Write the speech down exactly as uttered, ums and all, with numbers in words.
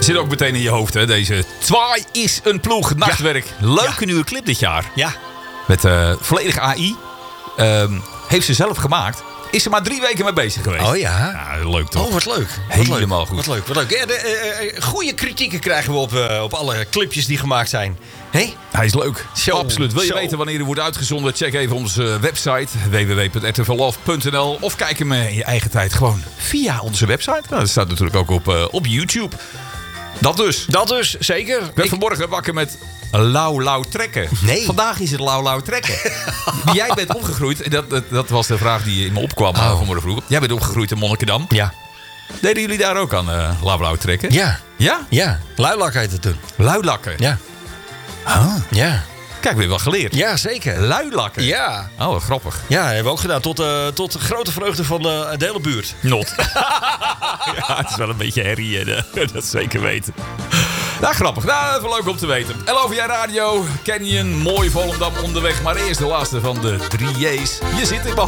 Zit ook meteen in je hoofd, hè? Deze Twaai is een ploeg. Nachtwerk. Ja. Leuke Ja. nieuwe clip dit jaar. Ja. Met uh, volledig A I. Um, heeft ze zelf gemaakt. Is ze maar drie weken mee bezig geweest. Oh ja. Ja, leuk toch? Oh, wat leuk. Wat Helemaal leuk. goed. Wat leuk, wat leuk. Ja, de, uh, goede kritieken krijgen we op, uh, op alle clipjes die gemaakt zijn. Hey? Hij is leuk. Zo, Absoluut. Wil je zo. weten wanneer hij wordt uitgezonden? Check even onze website w w w punt r t v love punt n l of kijk hem in je eigen tijd gewoon via onze website. Nou, dat staat natuurlijk ook op, uh, op YouTube. Dat dus. Dat dus, zeker. Ik ben Ik... vanmorgen wakker met lauw, lauw trekken. Nee. Vandaag is het lauw, lauw trekken. Jij bent opgegroeid. Dat, dat, dat was de vraag die in me opkwam Oh. vanmorgen vroeg. Jij bent opgegroeid in Monnikendam. Ja. Deden jullie daar ook aan uh, lauw, lauw trekken? Ja. Ja? Ja. Luilak heet het toen. Luilakken. Ja. Ah. Ja. Kijk, weer wel geleerd. Ja, zeker. Luilakken. Ja. Oh, wat grappig. Ja, hebben we ook gedaan. Tot, uh, tot grote vreugde van uh, de hele buurt. Not. Ja, het is wel een beetje herrie, hè. Dat zeker weten. Nou, grappig. Nou, dat is wel leuk om te weten. L O V J Radio, Canyon, mooi Volendam onderweg. Maar eerst de laatste van de drie J's. Je zit in